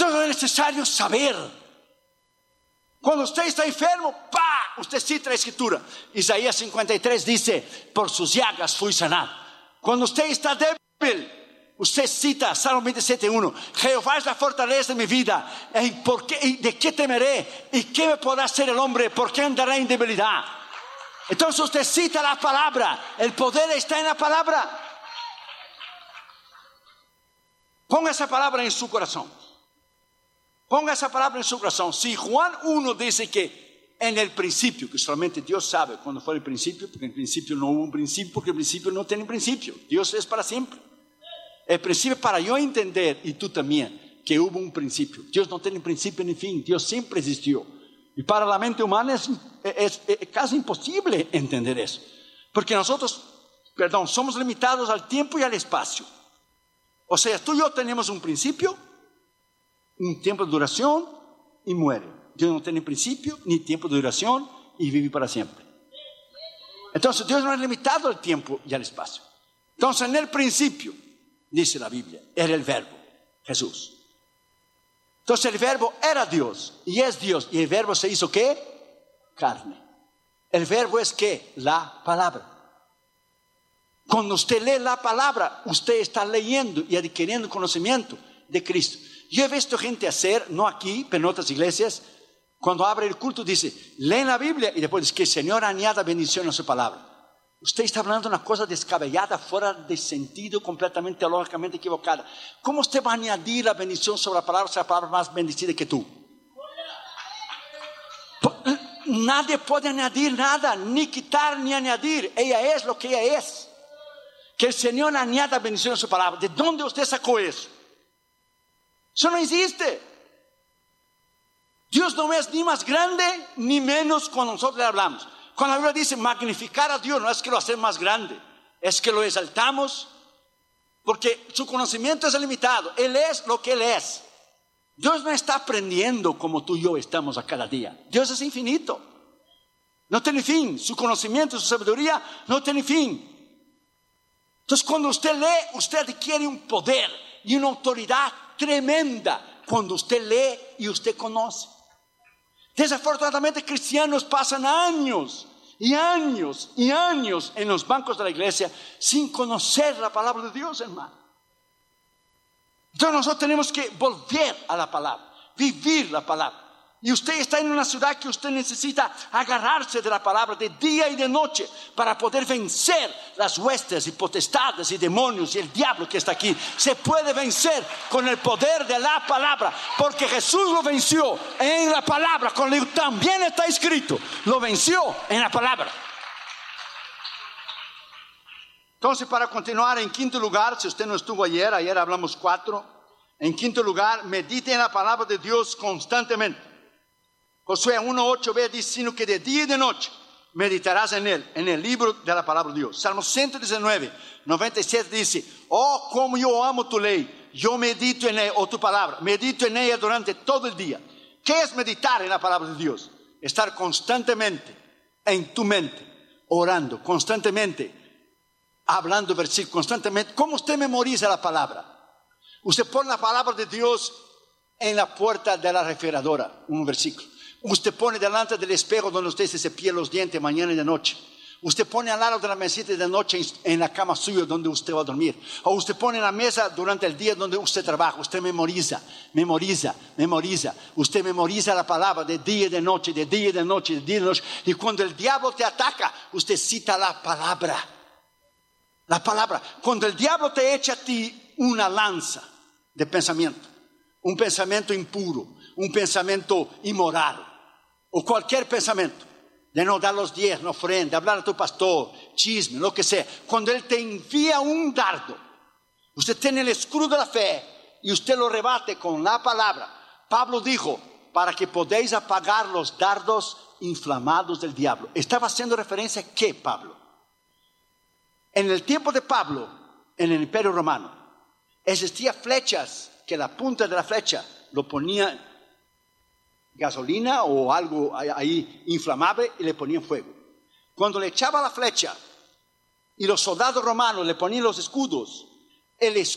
Entonces es necesario saber. Cuando usted está enfermo, usted cita la escritura. Isaías 53 dice: por sus llagas fui sanado. Cuando usted está débil, usted cita Salmo 27:1. Jehová es la fortaleza de mi vida. ¿De qué temeré? ¿Y qué me podrá hacer el hombre? ¿Por qué andará en debilidad? Entonces usted cita la palabra. El poder está en la palabra. Ponga esa palabra en su corazón. Ponga esa palabra en su corazón. Si Juan 1 dice que en el principio, que solamente Dios sabe cuándo fue el principio, porque en el principio no hubo un principio, porque el principio no tiene principio. Dios es para siempre. El principio, para yo entender, y tú también, que hubo un principio. Dios no tiene principio ni fin. Dios siempre existió. Y para la mente humana es casi imposible entender eso. Porque nosotros, somos limitados al tiempo y al espacio. O sea, tú y yo tenemos un principio, un tiempo de duración y muere. Dios no tiene principio ni tiempo de duración y vive para siempre. Entonces Dios no es limitado al tiempo y al espacio. Entonces en el principio, dice la Biblia, era el verbo, Jesús. Entonces el verbo era Dios y es Dios. ¿Y el verbo se hizo qué? Carne. El verbo es ¿qué? La palabra. Cuando usted lee la palabra, usted está leyendo y adquiriendo conocimiento de Cristo. Yo he visto gente hacer, no aquí, pero en otras iglesias, cuando abre el culto dice, leen la Biblia y después dice que el Señor añada bendición a su palabra. Usted está hablando de una cosa descabellada, fuera de sentido, completamente lógicamente equivocada. ¿Cómo usted va a añadir la bendición sobre la palabra, si la palabra más bendecida que tú? Nadie puede añadir nada, ni quitar ni añadir. Ella es lo que ella es. Que el Señor añada bendición a su palabra. ¿De dónde usted sacó eso? Eso no existe. Dios no es ni más grande ni menos cuando nosotros le hablamos. Cuando la Biblia dice magnificar a Dios, no es que lo hacemos más grande, es que lo exaltamos, porque su conocimiento es limitado. Él es lo que Él es. Dios no está aprendiendo como tú y yo estamos a cada día. Dios es infinito, no tiene fin. Su conocimiento, su sabiduría no tiene fin. Entonces cuando usted lee, usted adquiere un poder y una autoridad tremenda cuando usted lee y usted conoce. Desafortunadamente cristianos pasan años y años y años en los bancos de la iglesia sin conocer la palabra de Dios, hermano. Entonces nosotros tenemos que volver a la palabra, vivir la palabra. Y usted está en una ciudad que usted necesita agarrarse de la palabra de día y de noche para poder vencer las huestes y potestades y demonios y el diablo que está aquí. Se puede vencer con el poder de la palabra, porque Jesús lo venció en la palabra. También está escrito, lo venció en la palabra. Entonces, para continuar, en quinto lugar, si usted no estuvo ayer hablamos 4. En quinto lugar, medite en la palabra de Dios constantemente. Josué 1:8 ve diciendo que de día y de noche meditarás en él, en el libro de la palabra de Dios. Salmo 119:97 dice: oh, como yo amo tu ley, yo medito en ella, o tu palabra, medito en ella durante todo el día. ¿Qué es meditar en la palabra de Dios? Estar constantemente en tu mente, orando, constantemente hablando versículos, constantemente. ¿Cómo usted memoriza la palabra? Usted pone la palabra de Dios en la puerta de la refrigeradora, un versículo. Usted pone delante del espejo donde usted se cepilla los dientes mañana y de noche. Usted pone al lado de la mesita de noche en la cama suya donde usted va a dormir. O usted pone en la mesa durante el día donde usted trabaja. Usted memoriza. Usted memoriza la palabra de día y de noche, de día y de noche, de día y de noche. Y cuando el diablo te ataca, usted cita la palabra. La palabra. Cuando el diablo te echa a ti una lanza de pensamiento, un pensamiento impuro, un pensamiento inmoral, o cualquier pensamiento de no dar los 10, no ofrenda, hablar a tu pastor, chisme, lo que sea. Cuando él te envía un dardo, usted tiene el escudo de la fe y usted lo rebate con la palabra. Pablo dijo, para que podáis apagar los dardos inflamados del diablo. Estaba haciendo referencia a ¿qué, Pablo? En el tiempo de Pablo, en el Imperio Romano, existían flechas que la punta de la flecha lo ponía gasolina o algo ahí inflamable y le ponían fuego. Cuando le echaba la flecha y los soldados romanos le ponían los escudos,